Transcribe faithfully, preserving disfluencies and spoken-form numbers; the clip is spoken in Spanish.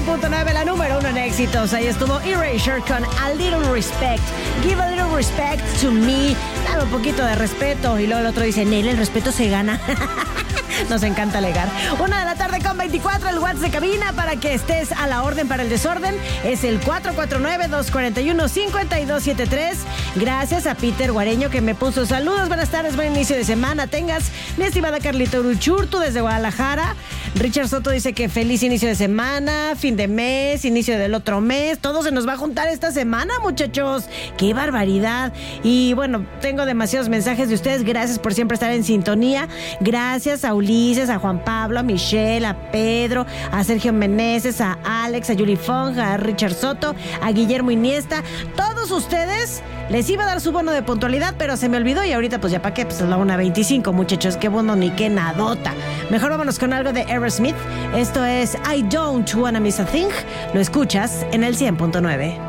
punto nueve, la número uno en éxitos. Ahí estuvo Erasure con A Little Respect. Give a little respect to me. Dame un poquito de respeto. Y luego el otro dice, Nel, el respeto se gana. Nos encanta alegar. Una de la tarde con veinticuatro, el WhatsApp de cabina para que estés a la orden para el desorden es el cuatro cuatro nueve, dos cuatro uno, cinco dos siete tres. Gracias a Peter Guareño que me puso saludos, buenas tardes, buen inicio de semana tengas, mi estimada Carlita Uruchurtu desde Guadalajara. Richard Soto dice que feliz inicio de semana, fin de mes, inicio del otro mes, todo se nos va a juntar esta semana, muchachos, qué barbaridad. Y bueno, tengo demasiados mensajes de ustedes, gracias por siempre estar en sintonía, gracias a Ulises, a Juan Pablo, a Michelle, a Pedro, a Sergio Meneses, a Alex, a Yuli Fong, a Richard Soto, a Guillermo Iniesta, todos ustedes. Les iba a dar su bono de puntualidad, pero se me olvidó y ahorita pues ya para qué, pues es la una veinticinco, muchachos, qué bono ni qué nadota. Mejor vámonos con algo de Aerosmith. Esto es I Don't Wanna Miss a Thing. Lo escuchas en el cien punto nueve.